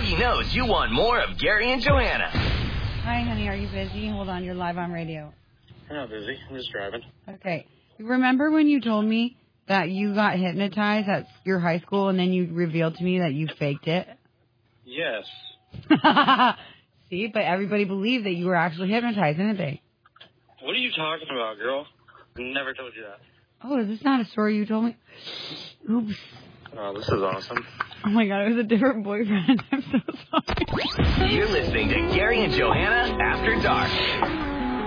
He knows you want more of Gary and Johanna. Hi, honey. Are you busy? Hold on. You're live on radio. I'm not busy. I'm just driving. Okay. Remember when you told me that you got hypnotized at your high school and then you revealed to me that you faked it? Yes. See, but everybody believed that you were actually hypnotized, didn't they? What are you talking about, girl? I never told you that. Oh, is this not a story you told me? Oops. Oh, this is awesome. Oh, my God. It was a different boyfriend. I'm so sorry. You're listening to Gary and Johanna After Dark.